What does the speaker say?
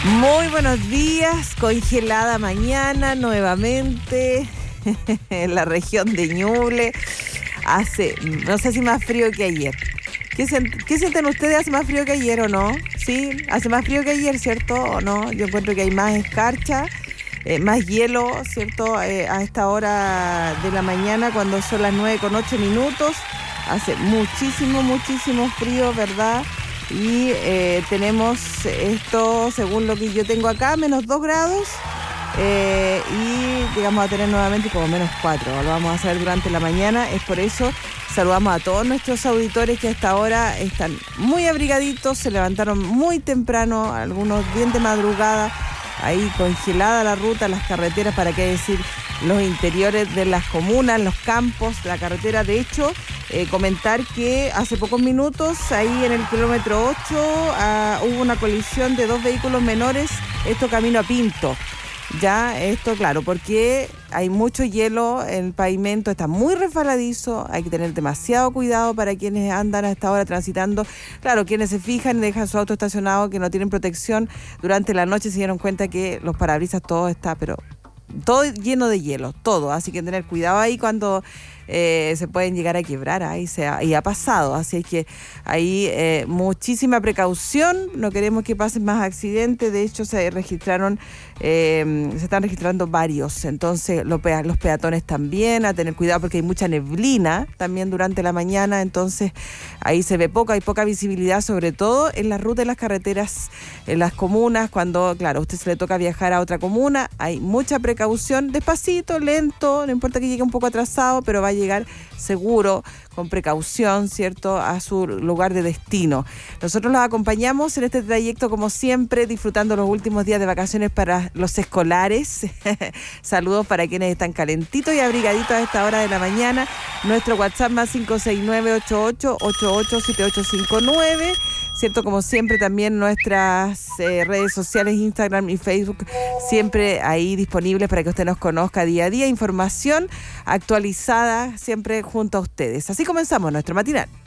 Muy buenos días, congelada mañana nuevamente en la región de Ñuble. Hace, no sé si más frío que ayer. ¿Qué sienten ustedes? ¿Hace más frío que ayer o no? Sí, hace más frío que ayer, ¿cierto? ¿O no? Yo encuentro que hay más escarcha, más hielo, ¿cierto? A esta hora de la mañana, cuando son las 9:08. Hace muchísimo frío, ¿verdad? Y tenemos esto, según lo que yo tengo acá, -2 grados. Y digamos a tener nuevamente como -4. Lo vamos a hacer durante la mañana. Es por eso saludamos a todos nuestros auditores que hasta ahora están muy abrigaditos, se levantaron muy temprano, algunos bien de madrugada. Ahí congelada la ruta, las carreteras, para qué decir los interiores de las comunas, los campos, la carretera. De hecho, comentar que hace pocos minutos, ahí en el kilómetro 8, hubo una colisión de 2 vehículos menores, esto camino a Pinto. Ya, esto claro, porque hay mucho hielo, el pavimento está muy resbaladizo, hay que tener demasiado cuidado para quienes andan a esta hora transitando. Claro, quienes se fijan y dejan su auto estacionado, que no tienen protección, durante la noche se dieron cuenta que los parabrisas todo está, pero todo lleno de hielo, todo, así que tener cuidado ahí cuando se pueden llegar a quebrar, y ha pasado, así que ahí muchísima precaución, no queremos que pasen más accidentes. De hecho se están registrando varios, entonces los peatones también, a tener cuidado porque hay mucha neblina también durante la mañana, entonces ahí se ve hay poca visibilidad, sobre todo en las rutas de las carreteras, en las comunas, cuando claro, a usted se le toca viajar a otra comuna, hay mucha precaución, despacito, lento, no importa que llegue un poco atrasado, pero va a llegar seguro, con precaución, ¿cierto?, a su lugar de destino. Nosotros los acompañamos en este trayecto, como siempre, disfrutando los últimos días de vacaciones para los escolares. Saludos para quienes están calentitos y abrigaditos a esta hora de la mañana. Nuestro WhatsApp más 569-8888-7859. ¿Cierto? Como siempre, también nuestras redes sociales, Instagram y Facebook, siempre ahí disponibles para que usted nos conozca día a día. Información actualizada siempre junto a ustedes. Así comenzamos nuestro matinal.